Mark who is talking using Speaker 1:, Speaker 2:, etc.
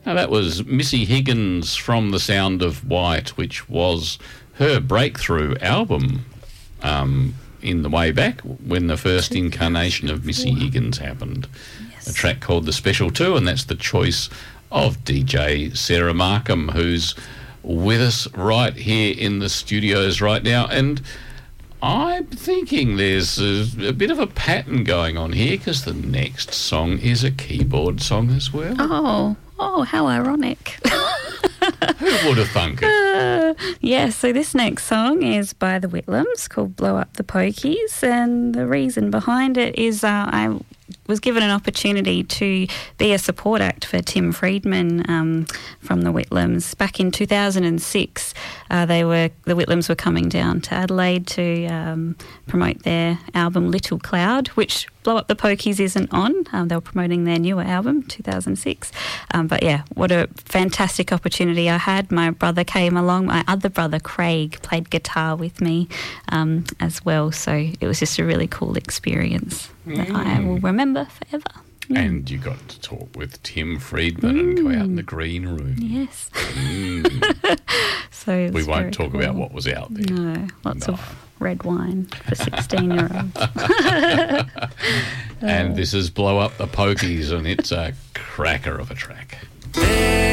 Speaker 1: Now, that was Missy Higgins from The Sound of White, which was her breakthrough album in the way back when the first incarnation of Missy Higgins happened. Yes. A track called The Special 2, and that's the choice of DJ Sarah Markham, who's with us right here in the studios right now. And I'm thinking there's a bit of a pattern going on here, because the next song is a keyboard song as well.
Speaker 2: Oh, how ironic.
Speaker 1: Who would have thunk it?
Speaker 2: Yeah, so this next song is by the Whitlams, called Blow Up the Pokies, and the reason behind it is I was given an opportunity to be a support act for Tim Friedman from the Whitlams. Back in 2006, the Whitlams were coming down to Adelaide to promote their album Little Cloud, which Blow Up the Pokies isn't on. They were promoting their newer album, 2006. But yeah, what a fantastic opportunity I had. My brother came along. My other brother, Craig, played guitar with me as well. So it was just a really cool experience that I will remember forever.
Speaker 1: And you got to talk with Tim Friedman and go out in the green room.
Speaker 2: Yes. So
Speaker 1: we won't talk about what was out there.
Speaker 2: No, lots of red wine for 16-year-olds.
Speaker 1: And this is Blow Up the Pokies, and it's a cracker of a track.